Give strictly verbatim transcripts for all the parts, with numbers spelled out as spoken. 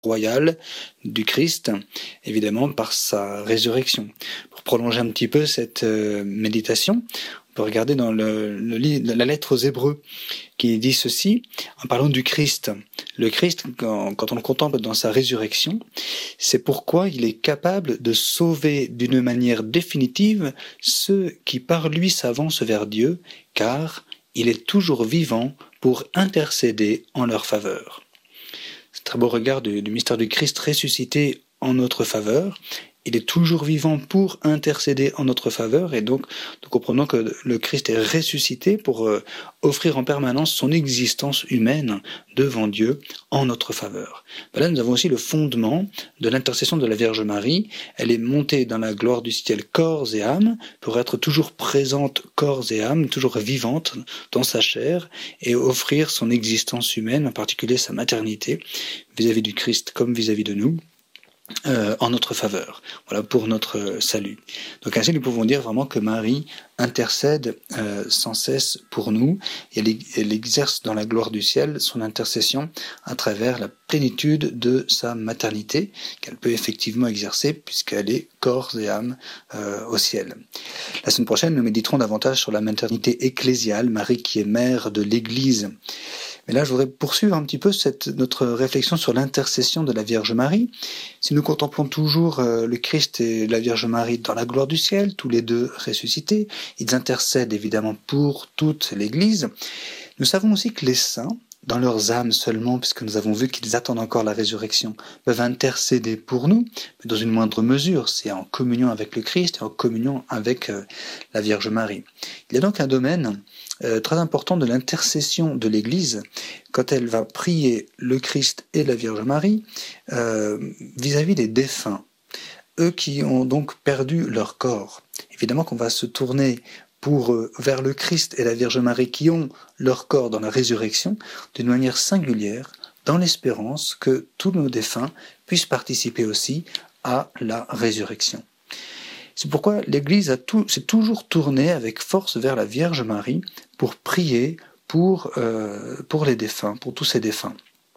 royale du Christ, évidemment par sa résurrection. Pour prolonger un petit peu cette euh, méditation, on peut regarder dans le, le, la lettre aux Hébreux qui dit ceci, en parlant du Christ. Le Christ, quand, quand on le contemple dans sa résurrection, c'est pourquoi il est capable de sauver d'une manière définitive ceux qui par lui s'avancent vers Dieu, car il est toujours vivant pour intercéder en leur faveur. C'est un très beau regard du, du mystère du Christ ressuscité en notre faveur. Il est toujours vivant pour intercéder en notre faveur, et donc nous comprenons que le Christ est ressuscité pour euh, offrir en permanence son existence humaine devant Dieu en notre faveur. Ben là, nous avons aussi le fondement de l'intercession de la Vierge Marie. Elle est montée dans la gloire du ciel corps et âme pour être toujours présente corps et âme, toujours vivante dans sa chair, et offrir son existence humaine, en particulier sa maternité, vis-à-vis du Christ comme vis-à-vis de nous. Euh, en notre faveur, voilà, pour notre salut. Donc ainsi nous pouvons dire vraiment que Marie intercède euh, sans cesse pour nous, et elle, elle exerce dans la gloire du ciel son intercession à travers la plénitude de sa maternité qu'elle peut effectivement exercer puisqu'elle est corps et âme euh, au ciel. La semaine prochaine nous méditerons davantage sur la maternité ecclésiale, Marie qui est mère de l'Église. Mais là, je voudrais poursuivre un petit peu cette, notre réflexion sur l'intercession de la Vierge Marie. Si nous contemplons toujours euh, le Christ et la Vierge Marie dans la gloire du ciel, tous les deux ressuscités, ils intercèdent évidemment pour toute l'Église. Nous savons aussi que les saints, dans leurs âmes seulement, puisque nous avons vu qu'ils attendent encore la résurrection, peuvent intercéder pour nous, mais dans une moindre mesure, c'est en communion avec le Christ et en communion avec euh, la Vierge Marie. Il y a donc un domaine euh, très important de l'intercession de l'Église, quand elle va prier le Christ et la Vierge Marie, euh, vis-à-vis des défunts, eux qui ont donc perdu leur corps. Évidemment qu'on va se tourner pour euh, vers le Christ et la Vierge Marie qui ont leur corps dans la résurrection, d'une manière singulière, dans l'espérance que tous nos défunts puissent participer aussi à la résurrection. C'est pourquoi l'Église a tout, s'est toujours tournée avec force vers la Vierge Marie pour prier pour, euh, pour les défunts, pour tous ces défunts.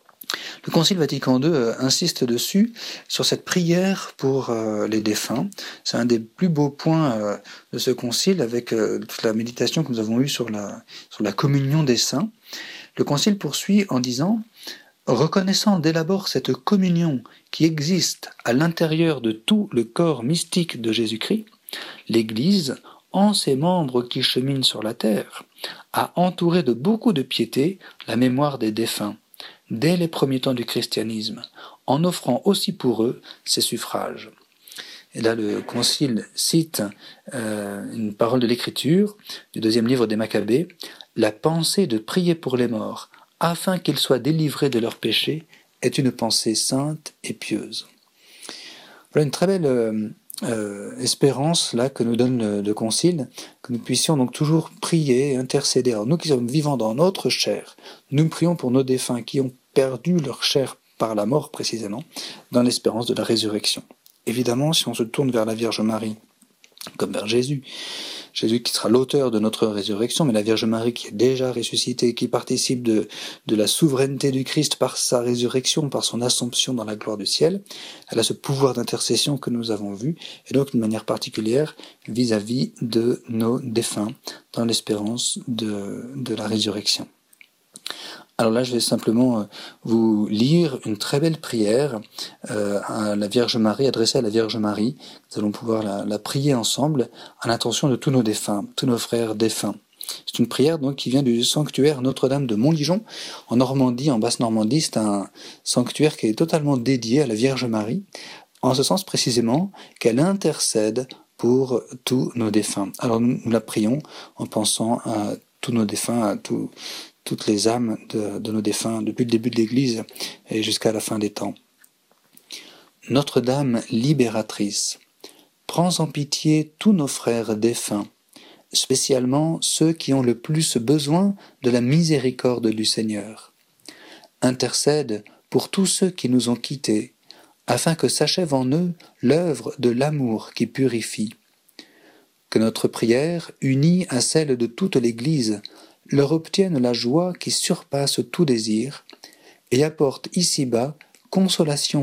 Le Concile Vatican deux euh, insiste dessus, sur cette prière pour euh, les défunts. C'est un des plus beaux points euh, de ce concile, avec euh, toute la méditation que nous avons eue sur la, sur la communion des saints. Le Concile poursuit en disant « Reconnaissant dès l'abord cette communion qui existe à l'intérieur de tout le corps mystique de Jésus-Christ, l'Église, en ses membres qui cheminent sur la terre, a entouré de beaucoup de piété la mémoire des défunts, dès les premiers temps du christianisme, en offrant aussi pour eux ses suffrages. » Et là, le Concile cite euh, une parole de l'Écriture, du deuxième livre des Maccabées, « La pensée de prier pour les morts, afin qu'ils soient délivrés de leurs péchés, est une pensée sainte et pieuse. » Voilà une très belle euh, euh, espérance là que nous donne le, le Concile, que nous puissions donc toujours prier et intercéder. Alors nous qui sommes vivants dans notre chair, nous prions pour nos défunts qui ont perdu leur chair par la mort précisément, dans l'espérance de la résurrection. Évidemment, si on se tourne vers la Vierge Marie, comme vers Jésus, Jésus qui sera l'auteur de notre résurrection, mais la Vierge Marie qui est déjà ressuscitée, qui participe de, de la souveraineté du Christ par sa résurrection, par son assomption dans la gloire du ciel, elle a ce pouvoir d'intercession que nous avons vu, et donc d'une manière particulière vis-à-vis de nos défunts, dans l'espérance de, de la résurrection. Alors là, je vais simplement vous lire une très belle prière euh, à la Vierge Marie, adressée à la Vierge Marie. Nous allons pouvoir la, la prier ensemble à l'intention de tous nos défunts, tous nos frères défunts. C'est une prière donc qui vient du sanctuaire Notre-Dame de Montligeon, en Normandie, en Basse-Normandie. C'est un sanctuaire qui est totalement dédié à la Vierge Marie, en ce sens précisément qu'elle intercède pour tous nos défunts. Alors nous, nous la prions en pensant à tous nos défunts, à tous toutes les âmes de, de nos défunts, depuis le début de l'Église et jusqu'à la fin des temps. Notre-Dame libératrice, prends en pitié tous nos frères défunts, spécialement ceux qui ont le plus besoin de la miséricorde du Seigneur. Intercède pour tous ceux qui nous ont quittés, afin que s'achève en eux l'œuvre de l'amour qui purifie. Que notre prière, unie à celle de toute l'Église, leur obtienne la joie qui surpasse tout désir et apporte ici-bas consolation